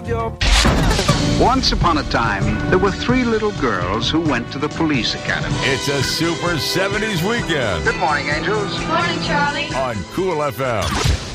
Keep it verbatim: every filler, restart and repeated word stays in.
of your... Once upon a time, there were three little girls who went to the police academy. It's a super seventies weekend. Good morning, angels. Morning, Charlie. On Cool F M.